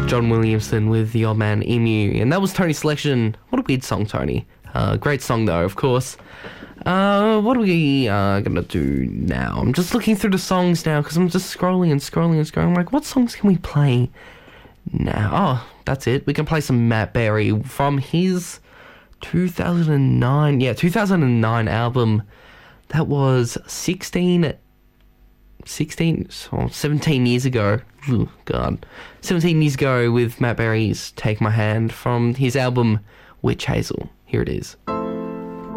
John Williamson with The Old Man Emu. And that was Tony's selection. What a weird song, Tony. Great song, though, of course. What are we going to do now? I'm just looking through the songs now because I'm just scrolling and scrolling and scrolling. I'm like, what songs can we play now? Oh, that's it. We can play some Matt Berry from his 2009 album. That was 17 years ago. Ooh, God. 17 years ago with Matt Berry's Take My Hand from his album Witch Hazel. Here it is.